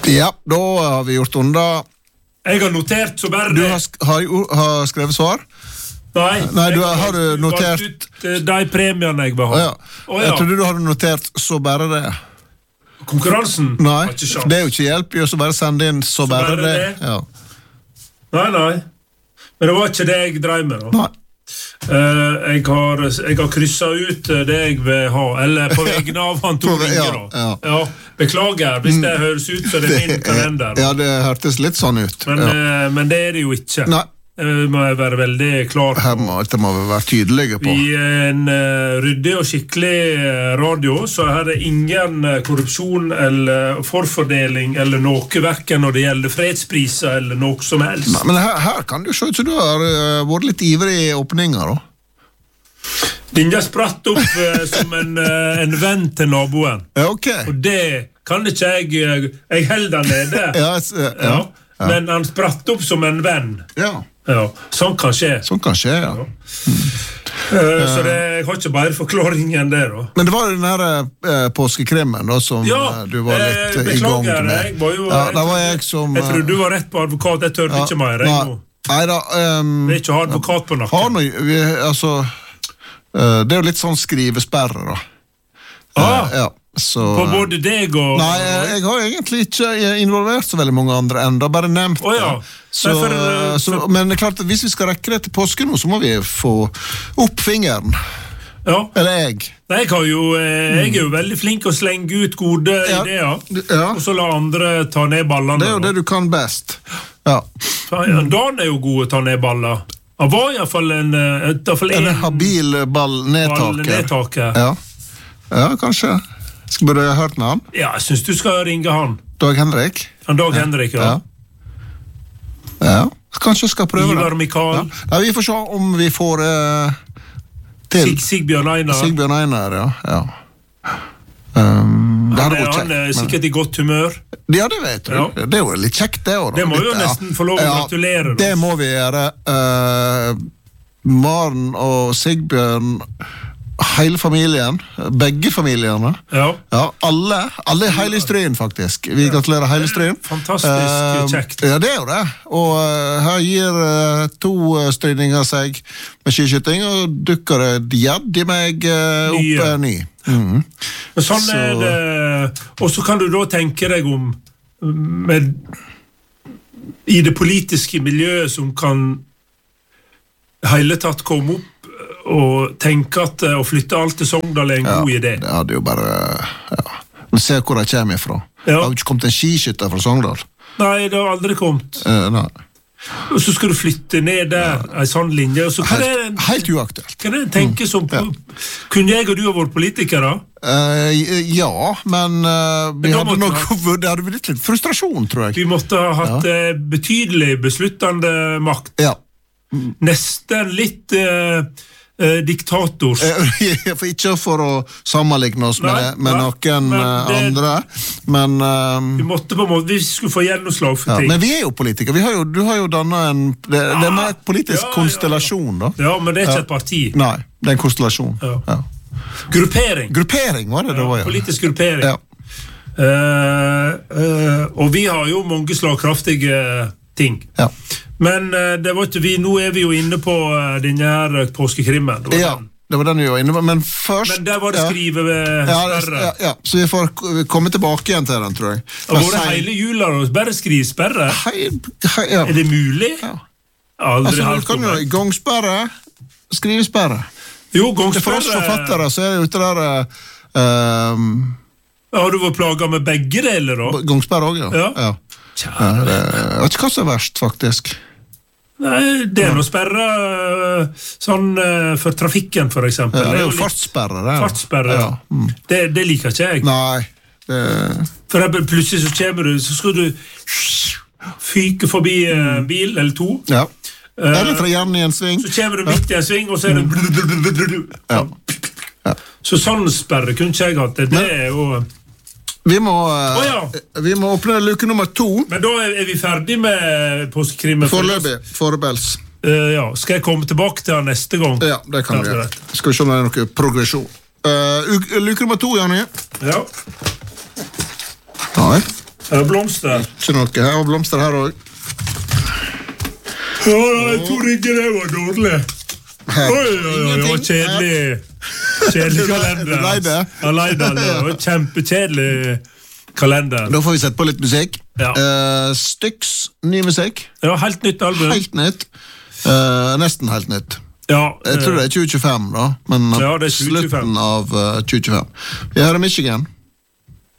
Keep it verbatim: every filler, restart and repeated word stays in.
Ja, da har vi gjort unna. Jeg har notert så bare Du det. har, sk har, har skrevet svar? Nei, Nei, du jeg har, har du notert valgt ut eh, de premiene jeg vil ha. Å ja. Å ja. Jeg trodde du hadde notert så bare det. Konkurransen Nei, har ikke sjans. det er jo ikke hjelp i å så bare sende inn så, bare, bare det. det. Ja. Nei, nei. Men det var ikke det jeg drev med da. Nei. Uh, jeg, har, jeg har krysset ut uh, det jeg vil ha, eller på vegne av han Tor På ve- Inge ja, da. ja. Ja, beklager hvis det høres ut som det er min kalender. Ja, det hørtes litt sånn ut. Men, ja. uh, men det er det jo ikke. Nei, Uh, må jeg være veldig klar på. her må, dette må vi være tydelige på. I en uh, ryddig og skikkelig uh, radio så er det ingen uh, korrupsjon eller forfordeling eller noe, hverken når det gjelder fredspriser eller noe som helst. Nei, men her, her kan det jo se ut som du har uh, vært litt ivrig i åpninger da. Dinja spratt opp uh, som en, uh, en venn til naboen. Ja, ok. Og det kan ikke jeg uh, Jeg held han nede. Ja, s- ja, Ja, ja. men han spratt opp som en venn. Ja, Ja, sånn kan skje. sånn kan skje, ja. Uh, så det, jeg har ikke bare forklaringen der da. Men det var den her uh, påskekrimmen da, som Ja, uh, du var litt uh, eh, i gang beklager, med. jeg var jo Ja, da var jeg som... Jeg trodde du var rett på advokat, jeg tørde ja, ikke mer. Jeg, nei, nå. Neida, um, Det er ikke å ha advokat på nakken. har noe, vi, altså, uh, det er jo litt sånn skrivesperre da. Ah, Uh, ja, så... på både deg og... Nei, jeg, jeg har egentlig ikke involvert så veldig mange andre enda, bare nevnt Å ja. det. Så, Nei, for, uh, så, for- men det er klart at hvis vi skal rekke det til påske nå, så må vi få opp fingeren. Ja. Eller jeg. Nei, jeg, har jo, eh, jeg er jo veldig flink å slenge ut gode Ja. ideer, Ja. og så la andre ta ned ballene. Det er jo da. det du kan best. Ja. Faen, ja, Dan er jo god å ta ned baller. Han var i hvert fall en, eh, i hvert fall En en habil ballnedtaker. ballnedtaker. Ja. Ja, kanskje. Skal burde jeg hørt med han? Ja, jeg synes du skal ringe han. Dag Henrik? Han Dag Henrik, ja. Ja. Ja, kanskje jeg skal prøve Ivar det. Mikael. Ja. Ja, vi får se om vi får eh, til. Sig Sigbjørn Einar. Sigbjørn Einar, ja. ja. Um, det Han hadde er, vært han er kjekt. sikkert i godt humør. Men, ja, det vet du. Ja. Det er jo litt kjekt, det også, da. Det må Litt, jo ja. nesten få lov å gratulere, da. Det må vi gjøre. Uh, Maren og Sigbjørn, hele familien, begge familiene. Ja. Ja, alle, alle i hele Stryn faktisk. Vi gratulerer hele Stryn. Fantastisk Eh, kjekt. Ja, det er jo det. Og eh, her gir eh, to uh, stryninger seg med skiskyting, og dukker det jaddi meg uh, opp Nye. uh, ny. Mhm. Men sånn Så- er det. Og så kan du da tenke deg om med, i det politiske miljøet som kan hele tatt komme opp og tenke at eh, å flytte alt til Sogndal er en Ja, god idé. det hadde jo bare ja. Men se hvor de kommer ifra. Ja. Det har jo ikke kommet en skiskytter fra Sogndal. Nei, det har aldri kommet. Eh, nei. Og så skal du flytte ned der, en sånn linje. Og så kan Helt, jeg, helt uaktuelt. kan jeg tenke som Ja. Kunne jeg og du ha vært politikere? Eh, ja, men eh, vi Men da hadde måtte nok Det hadde blitt litt frustrasjon, tror jeg. Vi måtte ha hatt eh, betydelig besluttende makt. Ja. Nesten litt eh, eh, diktators. Eh, For ikke for å sammenligne oss med, Nei, med nei, noen men eh, det- andre, men eh, Vi måtte på en måte, vi skulle få gjennomslag for ja, ting. Men vi er jo politikere. Vi har jo, du har jo dannet en Det, det er mer et politisk Ja, ja, ja. konstellasjon, da. Ja, men det er ikke Ja. et parti. Nei, det er en konstellasjon. Ja. Ja. Gruppering. Gruppering var det det var, ja. Politisk gruppering. Ja. Eh, eh, og vi har jo mange slagkraftige ting. Ja. Men eh, det var ikke vi, nå er vi jo inne på uh, denne her påskekrimmen. Det var ja, den. det var den vi var inne på. Men først Men der var det ja. skrive ved Ja, det, sperre. ja, ja, så vi får k- komme tilbake igjen til den, tror jeg. Og var det Bare si- hele jula og bare skrivsperre? Hei, hei, ja. Er det mulig? Ja. Aldri Altså, hørt du kan om jo det. gangsperre, skrivesperre. Jo, Det er for oss gangsperre. forfattere, så er det jo ute der uh, um, Har du vært plaget med begge deler da? gangsperre også, ja. Ja. ja. Kjære. Det, jeg vet ikke hva som er verst, faktisk. Nei, det er noe sperre øh, sånn øh, for trafikken, for eksempel. Ja, det er jo litt- fartssperre, det. Fartssperre, ja. Ja. Mm. Det, det liker ikke jeg. Nei, det, For jeg, plutselig så kommer du, så skal du fyke forbi en bil eller to. ja. Eller fra hjernen i en sving. Så kommer du midt i en sving, og så er det blablabla. Ja. Ja. Så sånn sperre kunne ikke jeg hatt. Det, det er jo... Vi må, uh, Å, ja. vi må åpne luke nummer to. Men da er er vi ferdig med påskekrimmen. Foreløpig, forebels. Uh, ja, skal jeg komme tilbake til han neste gang? Ja, det kan Ja, vi det er gjøre. rett. Skal vi se om det er noe progresjon. Uh, uk- luke nummer to, Janne. Ja. Nei. Her er blomster. Ikke noe. Her var blomster her også. Ja, jeg tror ikke det var dårlig. Her. Oi, oi, oi, oi, kjedelig. Kjedelig kalender. Du leide? Ja, leide. Det var kjempekjedelig kalender. Da får vi sette på litt musikk. Ja. Uh, Styx, ny musikk. Ja, helt nytt album. Helt nytt. Uh, nesten helt nytt. Ja, Jeg tror det er tjue tjuefem da, men ja, det er tjue tjuefem. slutten av uh, tjue tjuefem. Vi hører Michigan.